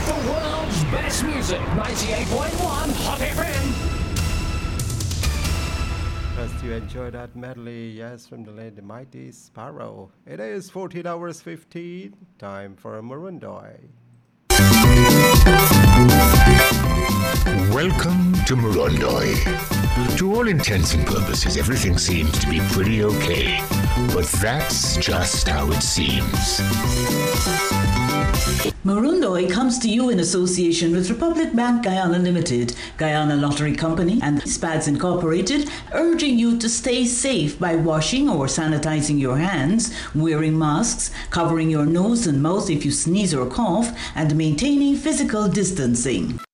The world's best music, 98.1 Hot FM. First, you enjoy that medley, yes, from the late Mighty Sparrow. It is 14 hours 15, time for Murundoy. Welcome to Murundoy. To all intents and purposes, everything seems to be pretty okay. But that's just how it seems. Murundoy comes to you in association with Republic Bank Guyana Limited, Guyana Lottery Company and SPADS Incorporated, urging you to stay safe by washing or sanitizing your hands, wearing masks, covering your nose and mouth if you sneeze or cough, and maintaining physical distancing.